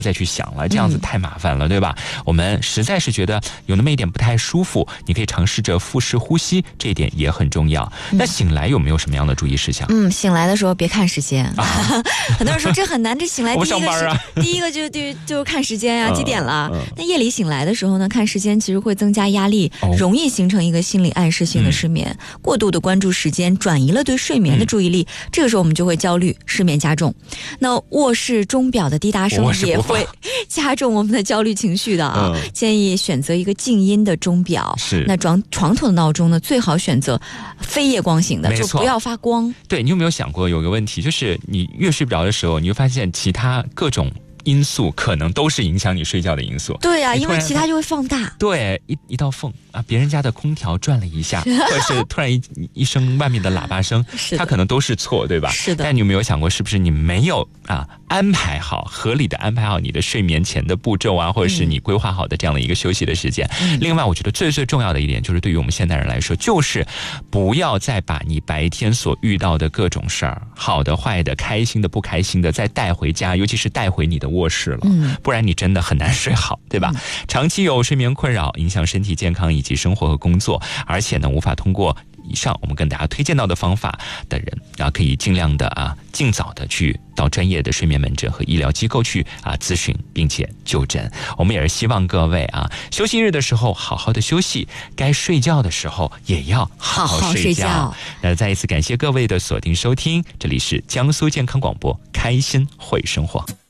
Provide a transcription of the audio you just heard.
再去想了，这样子太麻烦了，对吧？我们实在是觉得有那么一点不太舒服，你可以尝试着腹式呼吸，这一点也很重要。那醒来有没有什么样的注意事项？ 醒来的时候别看时间啊。很多人说这很难，这醒来我上班啊， 第一个就看时间啊，几点了？那夜里醒来的时候呢，看时间其实会增加压力，容易形成一个心理暗示性的失眠。过度的关注时间，转移了对睡眠的注意力，这个时候我们就会焦虑，失眠加重。那卧室钟表的滴答声也会加重我们的焦虑情绪的啊。建议选择一个静音的钟表。 是。 那床头的闹钟呢，最好选择非夜光型的，就不要发光。 对，你有没有想过有个问题，就是你越睡不着的时候，你会发现其他各种因素可能都是影响你睡觉的因素。 对啊，因为其他就会放大。 对，一道缝啊，别人家的空调转了一下，或者是突然一声外面的喇叭声，它可能都是错，对吧？ 是的。 但你有没有想过，是不是你没有安排好，合理的安排好你的睡眠前的步骤啊，或者是你规划好的这样的一个休息的时间？另外，我觉得最重要的一点，就是对于我们现代人来说，就是不要再把你白天所遇到的各种事儿，好的、坏的、开心的、不开心的，再带回家，尤其是带回你的卧室了，不然你真的很难睡好，对吧？长期有睡眠困扰，影响身体健康以及生活和工作，而且呢，无法通过以上我们跟大家推荐到的方法的人可以尽量的尽早的去到专业的睡眠门诊和医疗机构去咨询并且就诊。我们也是希望各位休息日的时候好好的休息，该睡觉的时候也要好好睡觉。那再一次感谢各位的锁定收听，这里是江苏健康广播，开心会生活。